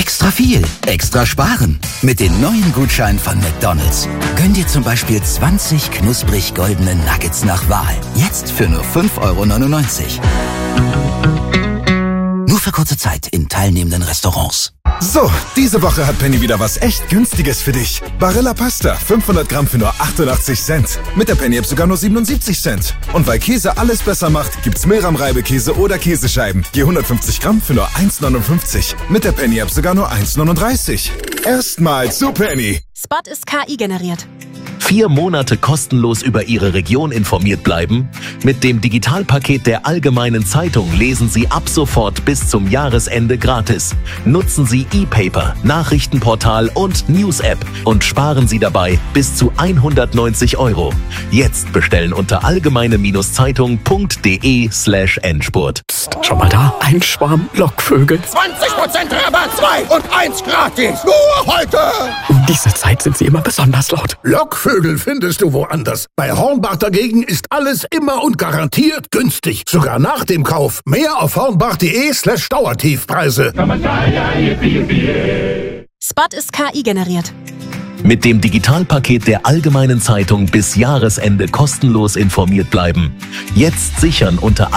Extra viel, extra sparen. Mit den neuen Gutscheinen von McDonald's. Gönn dir zum Beispiel 20 knusprig goldene Nuggets nach Wahl. Jetzt für nur 5,99 €. Nur für kurze Zeit in teilnehmenden Restaurants. So, diese Woche hat Penny wieder was echt Günstiges für dich. Barilla Pasta, 500 Gramm für nur 88 Cent. Mit der Penny-App sogar nur 77 Cent. Und weil Käse alles besser macht, gibt's Milram-Reibekäse oder Käsescheiben. Je 150 Gramm für nur 1,59. Mit der Penny-App sogar nur 1,39. Erstmal zu Penny. Spot ist KI generiert. 4 Monate kostenlos über Ihre Region informiert bleiben? Mit dem Digitalpaket der Allgemeinen Zeitung lesen Sie ab sofort bis zum Jahresende gratis. Nutzen Sie E-Paper, Nachrichtenportal und News-App und sparen Sie dabei bis zu 190 €. Jetzt bestellen unter allgemeine-zeitung.de/Endspurt. Psst, schon mal da? Ein Schwarm Lockvögel. 20% Rabatt, 2 und 1 gratis. Nur heute. Um diese Zeit sind sie immer besonders laut. Lockvögel findest du woanders. Bei Hornbach dagegen ist alles immer und garantiert günstig. Sogar nach dem Kauf. Mehr auf hornbach.de/Dauertiefpreise. Spot ist KI generiert. Mit dem Digitalpaket der Allgemeinen Zeitung bis Jahresende kostenlos informiert bleiben. Jetzt sichern unter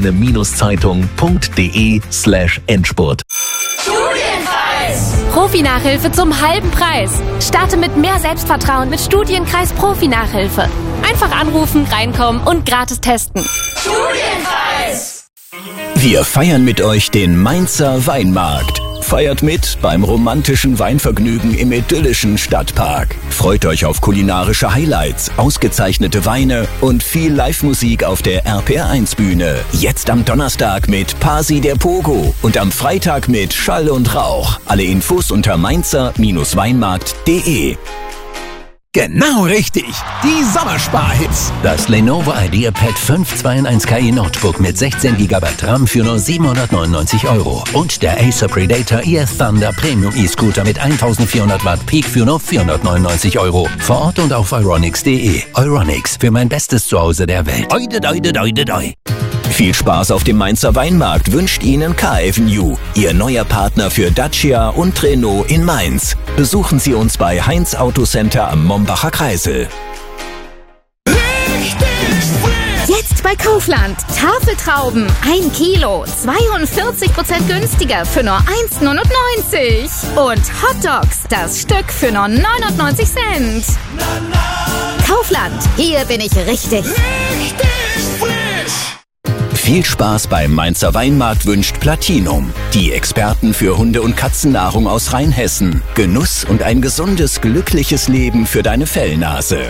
allgemeine-zeitung.de/Endspurt. Studienkreis! Profi-Nachhilfe zum halben Preis. Starte mit mehr Selbstvertrauen mit Studienkreis Profi-Nachhilfe. Einfach anrufen, reinkommen und gratis testen. Studienkreis! Wir feiern mit euch den Mainzer Weinmarkt. Feiert mit beim romantischen Weinvergnügen im idyllischen Stadtpark. Freut euch auf kulinarische Highlights, ausgezeichnete Weine und viel Live-Musik auf der RPR1-Bühne. Jetzt am Donnerstag mit Pasi der Pogo und am Freitag mit Schall und Rauch. Alle Infos unter mainzer-weinmarkt.de. Genau richtig, die Sommersparhits. Das Lenovo IdeaPad 5 2-in-1 KI Notebook mit 16 GB RAM für nur 799 € und der Acer Predator EF Thunder Premium E-Scooter mit 1400 Watt Peak für nur 499 €. Vor Ort und auf euronics.de. Euronics, für mein bestes Zuhause der Welt. Oide, doide, doide, doi. Viel Spaß auf dem Mainzer Weinmarkt wünscht Ihnen Car-Avenue, Ihr neuer Partner für Dacia und Renault in Mainz. Besuchen Sie uns bei Heinz Autocenter am Mombacher Kreisel. Jetzt bei Kaufland. Tafeltrauben 1 Kilo, 42% günstiger für nur 1,99 €. Und Hotdogs, das Stück für nur 99 Cent. Kaufland, hier bin ich richtig. Viel Spaß beim Mainzer Weinmarkt wünscht Platinum. Die Experten für Hunde- und Katzennahrung aus Rheinhessen. Genuss und ein gesundes, glückliches Leben für deine Fellnase.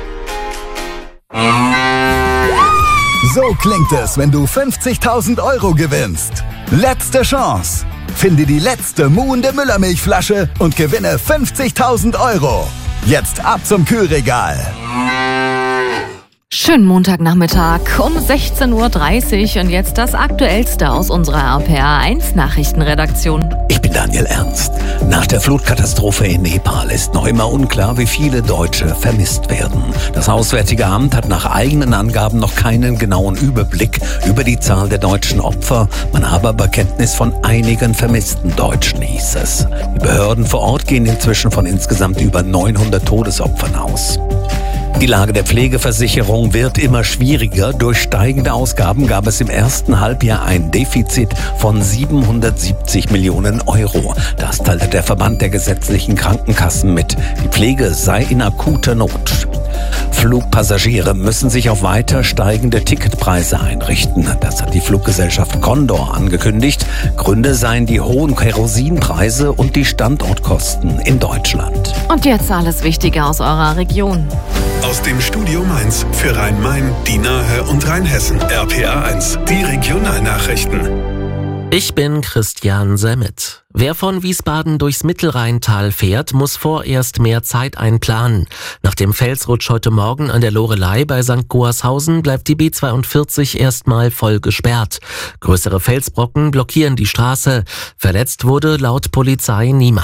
So klingt es, wenn du 50.000 € gewinnst. Letzte Chance. Finde die letzte muhende Müllermilchflasche und gewinne 50.000 €. Jetzt ab zum Kühlregal. Schönen Montagnachmittag um 16:30 Uhr und jetzt das Aktuellste aus unserer RPR1 Nachrichtenredaktion. Ich bin Daniel Ernst. Nach der Flutkatastrophe in Nepal ist noch immer unklar, wie viele Deutsche vermisst werden. Das Auswärtige Amt hat nach eigenen Angaben noch keinen genauen Überblick über die Zahl der deutschen Opfer. Man habe aber Kenntnis von einigen vermissten Deutschen, hieß es. Die Behörden vor Ort gehen inzwischen von insgesamt über 900 Todesopfern aus. Die Lage der Pflegeversicherung wird immer schwieriger. Durch steigende Ausgaben gab es im ersten Halbjahr ein Defizit von 770 Millionen €. Das teilte der Verband der gesetzlichen Krankenkassen mit. Die Pflege sei in akuter Not. Flugpassagiere müssen sich auf weiter steigende Ticketpreise einrichten. Das hat die Fluggesellschaft Condor angekündigt. Gründe seien die hohen Kerosinpreise und die Standortkosten in Deutschland. Und jetzt alles Wichtige aus eurer Region. Aus dem Studio Mainz für Rhein-Main, die Nahe und Rheinhessen. RPR1, die Regionalnachrichten. Ich bin Christian Semmet. Wer von Wiesbaden durchs Mittelrheintal fährt, muss vorerst mehr Zeit einplanen. Nach dem Felsrutsch heute Morgen an der Loreley bei St. Goarshausen bleibt die B42 erstmal voll gesperrt. Größere Felsbrocken blockieren die Straße. Verletzt wurde laut Polizei niemand.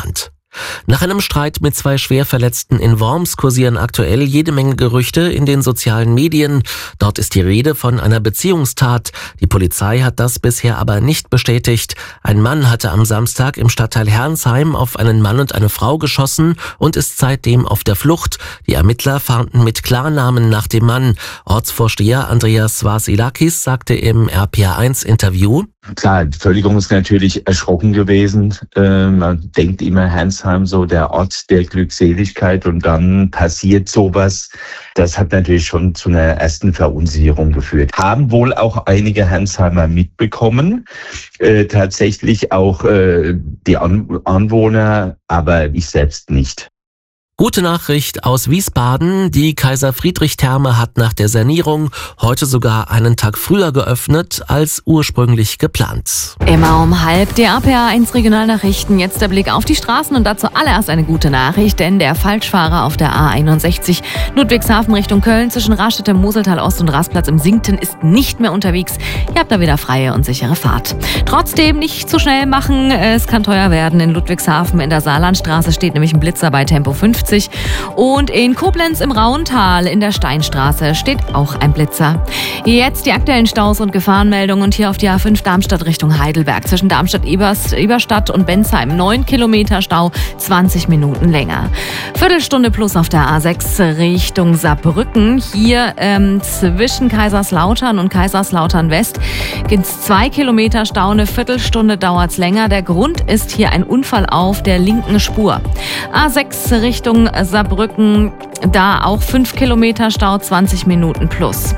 Nach einem Streit mit 2 Schwerverletzten in Worms kursieren aktuell jede Menge Gerüchte in den sozialen Medien. Dort ist die Rede von einer Beziehungstat. Die Polizei hat das bisher aber nicht bestätigt. Ein Mann hatte am Samstag im Stadtteil Herrnsheim auf einen Mann und eine Frau geschossen und ist seitdem auf der Flucht. Die Ermittler fahnden mit Klarnamen nach dem Mann. Ortsvorsteher Andreas Vasilakis sagte im RPA1-Interview: Klar, die Bevölkerung ist natürlich erschrocken gewesen. Man denkt immer, Herrnsheim, so der Ort der Glückseligkeit, und dann passiert sowas. Das hat natürlich schon zu einer ersten Verunsicherung geführt. Haben wohl auch einige Herrnsheimer mitbekommen, tatsächlich auch die Anwohner, aber ich selbst nicht. Gute Nachricht aus Wiesbaden. Die Kaiser-Friedrich-Therme hat nach der Sanierung heute sogar einen Tag früher geöffnet als ursprünglich geplant. Immer um 12:30 die RPA1 Regionalnachrichten. Jetzt der Blick auf die Straßen und dazu allererst eine gute Nachricht, denn der Falschfahrer auf der A61 Ludwigshafen Richtung Köln zwischen Rastatt im Moseltal Ost und Rastplatz im Sinkten ist nicht mehr unterwegs. Ihr habt da wieder freie und sichere Fahrt. Trotzdem nicht zu schnell machen, es kann teuer werden. In Ludwigshafen in der Saarlandstraße steht nämlich ein Blitzer bei Tempo 50. Und in Koblenz im Rauental in der Steinstraße steht auch ein Blitzer. Jetzt die aktuellen Staus und Gefahrenmeldungen und hier auf die A5 Darmstadt Richtung Heidelberg. Zwischen Darmstadt-Eberstadt und Bensheim 9 Kilometer Stau, 20 Minuten länger. Viertelstunde plus auf der A6 Richtung Saarbrücken. Hier zwischen Kaiserslautern und Kaiserslautern West gibt es 2 Kilometer Stau, eine Viertelstunde dauert es länger. Der Grund ist hier ein Unfall auf der linken Spur. A6 Richtung Saarbrücken, da auch 5 Kilometer Stau, 20 Minuten plus.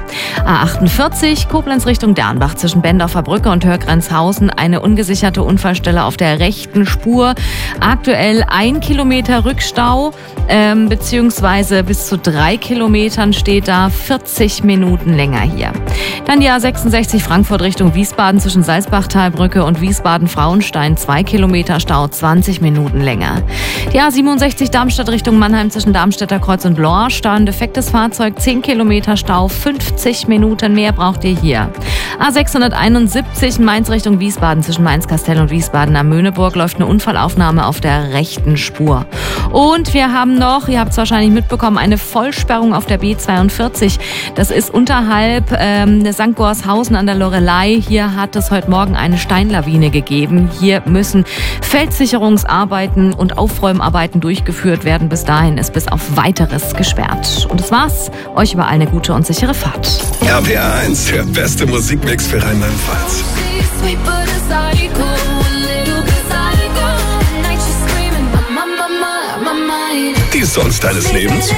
A48 Koblenz Richtung Dernbach zwischen Bendorfer Brücke und Hörgrenzhausen eine ungesicherte Unfallstelle auf der rechten Spur. Aktuell 1 Kilometer Rückstau, beziehungsweise bis zu 3 Kilometern steht da, 40 Minuten länger hier. Dann die A66 Frankfurt Richtung Wiesbaden zwischen Salzbachtalbrücke und Wiesbaden-Frauenstein 2 Kilometer Stau, 20 Minuten länger. Die A67 Darmstadt Richtung Mannheim zwischen Darmstädter Kreuz und Lohr, ein defektes Fahrzeug, 10 Kilometer Stau, 50 Minuten mehr braucht ihr hier. A671 Mainz Richtung Wiesbaden zwischen Mainz-Kastell und Wiesbaden am Möhneburg läuft eine Unfallaufnahme auf der rechten Spur. Und wir haben noch, ihr habt es wahrscheinlich mitbekommen, eine Vollsperrung auf der B42. Das ist unterhalb der St. Gorshausen an der Loreley. Hier hat es heute Morgen eine Steinlawine gegeben. Hier müssen Feldsicherungsarbeiten und Aufräumarbeiten durchgeführt werden. Bis dahin ist bis auf Weiteres gesperrt. Und das war's. Euch überall eine gute und sichere Fahrt. RPA1, der beste Musikmix für Rheinland-Pfalz. Die Songs deines Lebens?